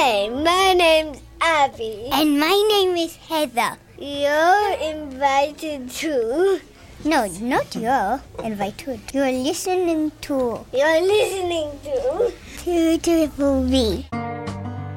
Hey, my name's Abby. And my name is Heather. You're invited to... No, not you're invited. You're listening to... You're listening to... Two Triple B.